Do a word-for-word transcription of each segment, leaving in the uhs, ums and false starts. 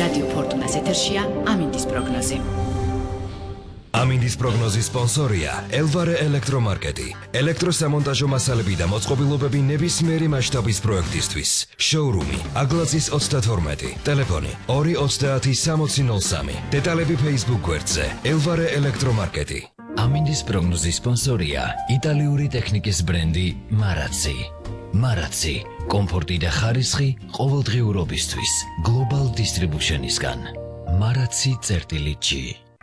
რადიო ფორტუნას ეთერშია ამინდის პროგნოზი. ამინდის პროგნოზის სპონსორია ელვარე ელექტრომარკეტი. ელექტროსამონტაჟო მასალები და მოწყობილობები ნებისმიერი მასშტაბის პროექტისთვის. შოურუმი აგლაძის ოცდათორმეტი, ტელეფონი ორი ოცდაათი სამოცი ნოლ სამი. დეტალები Facebook გვერდზე ელვარე ელექტრომარკეტი. ამინდის პროგნოზის სპონსორია იტალიური ტექნიკის ბრენდი მარაცი. მარაცი, კომფორტი და ხარისხი ყოველდღიურობისთვის. Global Distribution-ისგან. მარაცი წერტილი ჯი.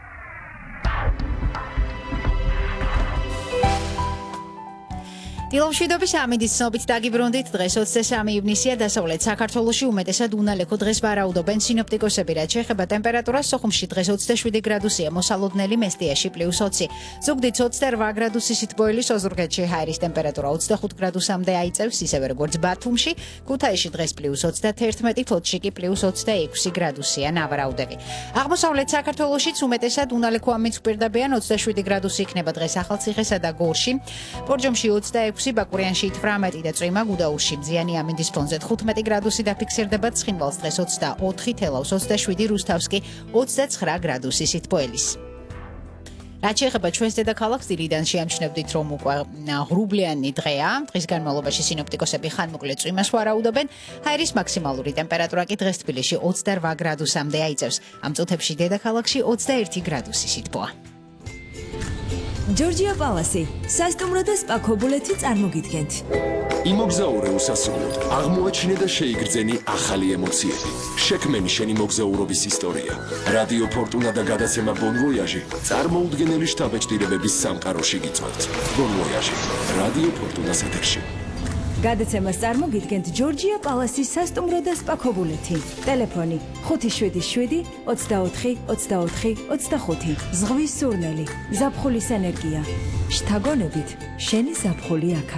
დილომშვიდობის ამინდის ცნობით დაგიბრუნდით. დღეს ოცდამესამე ივნისია, დასავლეთ საქართველოში უმეტესად უნალექო დღეს ვარაუდობენ სინოპტიკოსები. რაც შეეხება ტემპერატურას, სოხუმში დღეს ოცდაშვიდი გრადუსია, მოსალოდნელი მესტიაში პლუს ოცი. ზუგდიდს ოცდაორ გრადუსი სითბოილის, ოზურგეთში ჰაერის ტემპერატურა ოცდახუთ გრადუსამდე აიწევს, ისევე როგორც ბათუმში. ქუთაისში დღეს პლუს ოცდათერთმეტი, ფოთში კი პლუს ოცდაექვსი გრადუსია ნავარაუდები. აღმოსავლეთ საქართველოშიც უმეტესად უნალექო ამინდს გვპირდებიან, ოცდაშვიდი გრადუსი იქნება დღეს ახალციხესა და გორში. ბორჯომში ოცდაექვსი, ბაკურიანში თვრამეტი და წვიმა, გუდაურში მზიანი ამინდის ფონზე თხუთმეტი გრადუსი დაფიქსირდება, ცხინვალს დღეს ოცდაოთხი, თელავს ოცდაშვიდი, რუსთავსკი ოცდაცხრა გრადუსი სითბოელის. რაც შეეხება ჩვენს დედაქალაქს, დილიდან შეამჩნევდით, რომ უკვე ღრუბლიანი დღეა. დღის განმავლობაში სინოპტიკოსები ხანმოკლე წვიმას ვარაუდობენ. ჰაერის მაქსიმალური ტემპერატურა კი დღეს თბილისში ოცდაორ გრადუსამდე აიწევს. ამ წუთებში დედაქალაქში ოცდაერთი გრადუსი სითბოა. ჯორჯია პალასი, სასტუმრო და სპა ქობულეთი წარმოგიდგენთ. იმოგზაურე უსასრულოდ, აღმოაჩინე და შეიგრძენი ახალი ემოციები. შექმენი შენი მოგზაურობის ისტორია. რადიო ფორტუნა და გადაცემა Bon Voyage წარმოუდგენელი შთაბეჭდილებების სამყაროში გიწვევთ. Bon Voyage, რადიო ფორტუნას ეთერში. გადაცემას წარმოგიდგენთ ჯორჯია პალასის სასტუმრო და სპა ქობულეთი. ტელეფონი ხუთი შვიდი შვიდი, ოცდაოთხი, ოცდაოთხი, ოცდახუთი. ზღვის სურნელი, ზაფხულის ენერგია. შთაგონებით, შენი ზაფხული აქ.